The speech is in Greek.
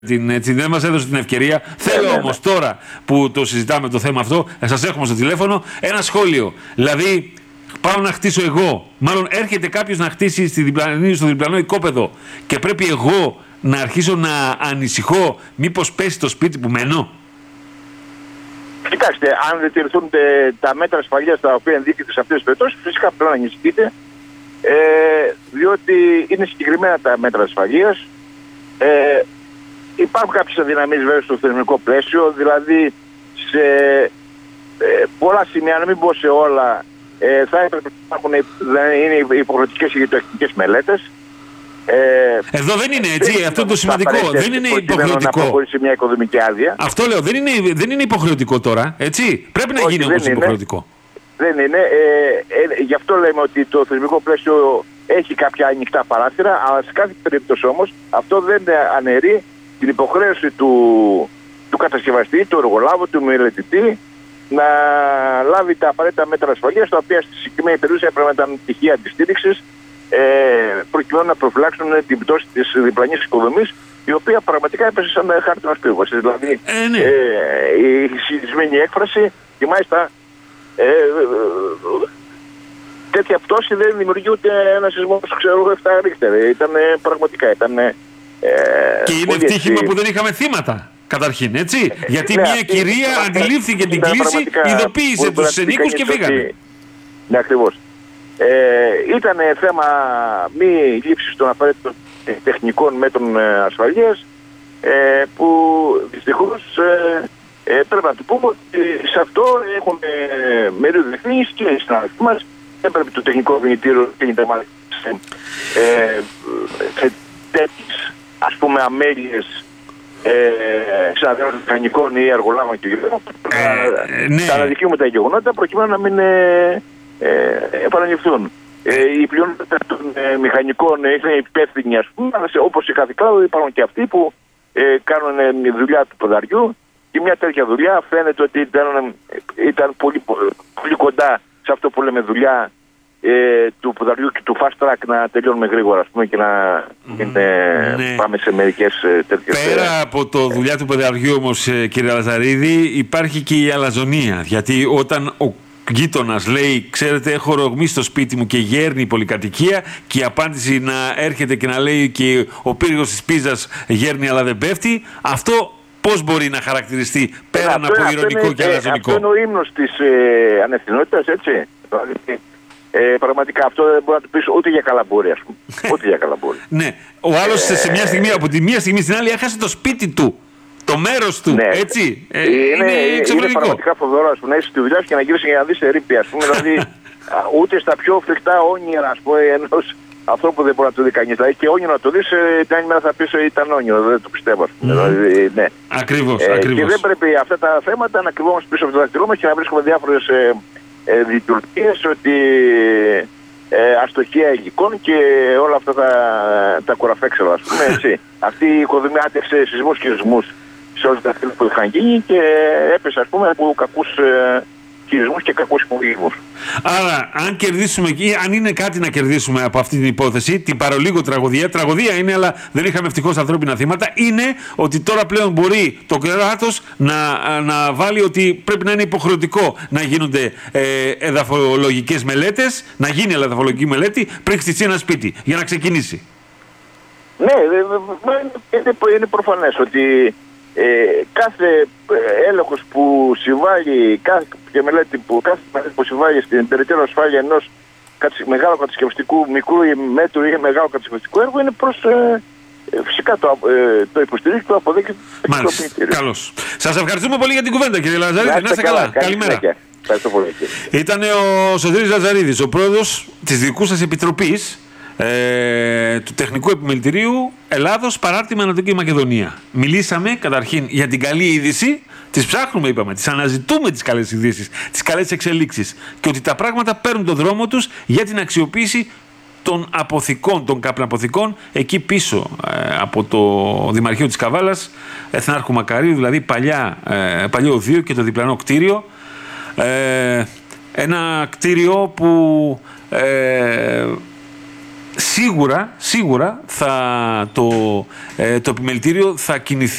Δεν μας έδωσε την ευκαιρία. Θέλω όμως τώρα που το συζητάμε το θέμα αυτό, να σας έχουμε στο τηλέφωνο ένα σχόλιο. Δηλαδή, πάω να χτίσω εγώ. Μάλλον έρχεται κάποιος να χτίσει στο διπλανό οικόπεδο και πρέπει εγώ να αρχίσω να ανησυχώ μήπως πέσει το σπίτι που μένω. Κοιτάξτε, αν δεν τηρηθούν τα μέτρα ασφαλείας τα οποία ενδείκνυται σε αυτές τις περιπτώσεις, φυσικά πρέπει να ανησυχείτε, διότι είναι συγκεκριμένα τα μέτρα ασφαλείας. Υπάρχουν κάποιες αδυναμίες βέβαια στο θεσμικό πλαίσιο, δηλαδή σε πολλά σημεία, να μην πω σε όλα, θα έπρεπε να είναι υποχρεωτικές υγειοτεχνικές μελέτες. Εδώ δεν είναι έτσι, αυτό το σημαντικό. Δεν είναι υποχρεωτικό. Να προχωρήσει μια οικοδομική άδεια. Αυτό λέω, δεν είναι υποχρεωτικό τώρα, έτσι. Πρέπει να γίνει όμως υποχρεωτικό. Δεν είναι. Γι' αυτό λέμε ότι το θεσμικό πλαίσιο έχει κάποια ανοιχτά παράθυρα, αλλά σε κάθε περίπτωση όμως αυτό δεν αναιρεί την υποχρέωση του κατασκευαστή, του εργολάβου, του μελετητή να λάβει τα απαραίτητα μέτρα ασφαλείας, τα οποία στη συγκεκριμένη περίπτωση έπρεπε να ήταν πτυχία αντιστήριξης, προκειμένου να προφυλάξουν την πτώση της διπλανής οικοδομής, η οποία πραγματικά έπεσε σαν χάρτινος πύργος. Δηλαδή, η συνηθισμένη έκφραση, και μάλιστα τέτοια πτώση δεν δημιουργεί ούτε ένα σεισμό, ξέρω, 7 Ρίχτερ. Ήταν πραγματικά. Και είναι ευτύχημα που δεν είχαμε θύματα. Καταρχήν, έτσι. Γιατί μια κυρία αντιλήφθηκε την κλίση, ειδοποίησε τους ενοίκους και φύγανε. Ναι, ακριβώς. Ήταν θέμα μη λήψης των απαραίτητων τεχνικών μέτρων ασφαλείας, που δυστυχώς πρέπει να του πούμε ότι σε αυτό έχουμε μερίδιο ευθύνης και οι συνάδελφοι μας. Έπρεπε το τεχνικό κινητήριο και σε τέτοιες, ας πούμε, αμέλειες συναδέλφων μηχανικών ή εργολάβων και τα αναδεικνύουμε τα γεγονότα προκειμένου να μην επαναληφθούν. Η πλειονότητα των μηχανικών είναι υπεύθυνοι, ας πούμε, όπως σε κάθε κλάδο υπάρχουν και αυτοί που κάνουν δουλειά του ποδαριού, και μια τέτοια δουλειά φαίνεται ότι ήταν πολύ κοντά σε αυτό που λέμε δουλειά του ποδαριού και του fast track, να τελειώνουμε γρήγορα, ας πούμε, και να πάμε σε μερικές τέτοιες. Πέρα από το δουλειά του ποδαριού όμως, κύριε Λαζαρίδη, υπάρχει και η αλαζονία. Γιατί όταν ο γείτονας λέει, ξέρετε, έχω ρογμή στο σπίτι μου και γέρνει η πολυκατοικία, και η απάντηση να έρχεται και να λέει και ο πύργος της Πίζας γέρνει αλλά δεν πέφτει, αυτό πώς μπορεί να χαρακτηριστεί πέραν από ηρωνικό και αλαζονικό? Αυτό είναι ο ύμνος της ανευθυνότητας, έτσι. Πραγματικά αυτό δεν μπορεί να το πεις ούτε για καλαμπούρη, ας πούμε. Ούτε για καλαμπούρη. Ναι. Ο άλλος σε μια στιγμή, από τη μία στιγμή στην άλλη, έχασε το σπίτι του. Το μέρος του, έτσι. Είναι πραγματικά φοβερό, ας πούμε, να είσαι στη δουλειά σου και να γυρίσεις για να δεις ερήπια, ας πούμε. Δηλαδή, ούτε στα πιο φρικτά όνειρα, ας πούμε, ενός ανθρώπου δεν μπορεί να το δει κανείς. Δηλαδή, και όνειρο να το δεις, την άλλη μέρα θα πεις ήταν όνειρο, δεν το πιστεύω, ας πούμε. Δηλαδή, ναι. Ακριβώς. Και δεν πρέπει αυτά τα θέματα να κρυβόμαστε πίσω από το δάχτυλό μας και να βρίσκουμε διάφορες λειτουργίες, ότι αστοχία υλικών και όλα αυτά τα κουραφέξελα, ας πούμε, έτσι. Αυτή η οικοδομή άντεξε σεισμούς και σεισμούς σε όλες τα θέματα που είχαν γίνει και έπεσε, ας πούμε, από κακούς χειρισμούς και κακούς υπολογισμούς. Άρα, αν κερδίσουμε εκεί, αν είναι κάτι να κερδίσουμε από αυτή την υπόθεση, την παρολίγο τραγωδία είναι, αλλά δεν είχαμε ευτυχώς ανθρώπινα θύματα, είναι ότι τώρα πλέον μπορεί το κράτος να βάλει ότι πρέπει να είναι υποχρεωτικό να γίνονται εδαφολογικές μελέτες, να γίνει εδαφολογική μελέτη πριν χτιστεί ένα σπίτι, για να ξεκινήσει. Ναι, είναι προφανές ότι κάθε έλεγχος που συμβάλλει, κάθε μελέτη που συμβάλλει στην περαιτέρω ασφάλεια ενός μεγάλου κατασκευαστικού, μικρού ή μέτρου ή μεγάλου κατασκευαστικού έργου, είναι προς φυσικά το υποστηρίζει, το αποδέχεται. Μάλιστα. Καλώς. Σας ευχαριστούμε πολύ για την κουβέντα, κύριε Λαζαρίδη. Να είστε καλά. Καλημέρα. Ευχαριστώ πολύ. Ήταν ο Σωτήρης Λαζαρίδης, ο πρόεδρος της δικού σας επιτροπής του Τεχνικού Επιμελητηρίου Ελλάδος Παράρτημα Ανατολική Μακεδονία. Μιλήσαμε καταρχήν για την καλή είδηση, τις ψάχνουμε, είπαμε, τις αναζητούμε τις καλές ειδήσεις, τις καλές εξελίξεις, και ότι τα πράγματα παίρνουν τον δρόμο τους για την αξιοποίηση των αποθηκών, των καπναποθηκών εκεί πίσω από το Δημαρχείο της Καβάλας, Εθνάρχου Μακαρίου, δηλαδή παλιό οδείο και το διπλανό κτίριο. Ένα κτίριο που σίγουρα το επιμελητήριο θα κινηθεί